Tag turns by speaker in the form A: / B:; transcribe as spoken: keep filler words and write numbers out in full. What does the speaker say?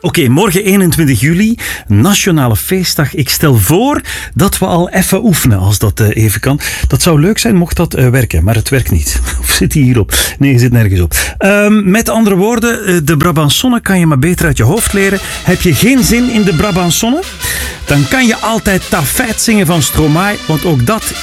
A: Oké, okay, morgen eenentwintig juli, Nationale Feestdag. Ik stel voor dat we al even oefenen, als dat uh, even kan. Dat zou leuk zijn, mocht dat uh, werken, maar het werkt niet. Of zit hij hierop? Nee, je zit nergens op. Um, met andere woorden, uh, de Brabançonne kan je maar beter uit je hoofd leren. Heb je geen zin in de Brabançonne? Dan kan je altijd Tafijt zingen van Stromae, want ook dat